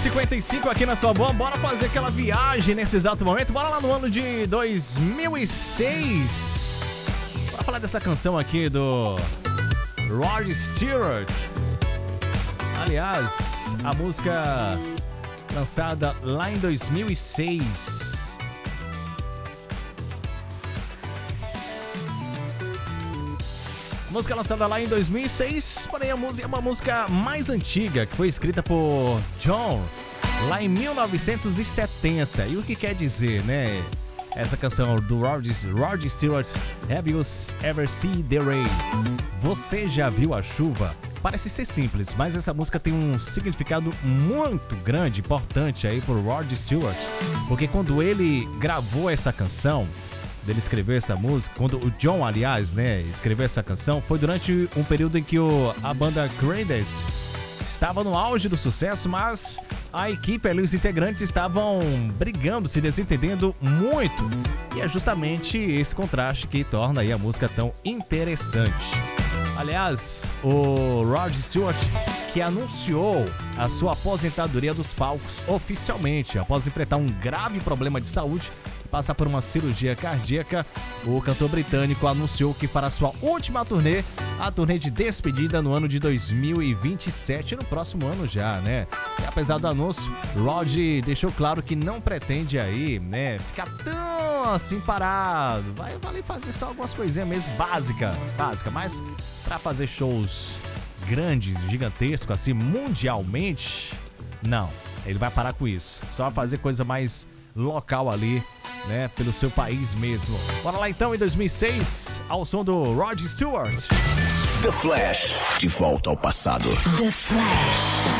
9h55 aqui na sua boa. Bora fazer aquela viagem nesse exato momento. Bora lá no ano de 2006. Bora falar dessa canção aqui do Rod Stewart. Aliás, a música lançada lá em 2006. Música lançada lá em 2006, porém é uma música mais antiga, que foi escrita por John lá em 1970. E o que quer dizer, né? Essa canção do Rod Stewart, Have You Ever Seen the Rain? Você já viu a chuva? Parece ser simples, mas essa música tem um significado muito grande, importante aí por Rod Stewart. Porque quando ele gravou essa canção, dele escrever essa música, quando o John, aliás, né, escreveu essa canção, foi durante um período em que a banda Creedence estava no auge do sucesso, mas a equipe ali, os integrantes estavam brigando, se desentendendo muito. E é justamente esse contraste que torna aí a música tão interessante. Aliás, o Rod Stewart, que anunciou a sua aposentadoria dos palcos oficialmente, após enfrentar um grave problema de saúde, passar por uma cirurgia cardíaca, o cantor britânico anunciou que fará sua última turnê, a turnê de despedida no ano de 2027, no próximo ano já, né? E apesar do anúncio, Rod deixou claro que não pretende aí, né, ficar tão assim parado. Vai fazer só algumas coisinhas mesmo básica, mas pra fazer shows grandes, gigantescos, assim, mundialmente, não. Ele vai parar com isso. Só vai fazer coisa mais local ali, né, pelo seu país mesmo. Bora lá então, em 2006, ao som do Rod Stewart. The Flash, de volta ao passado. The Flash.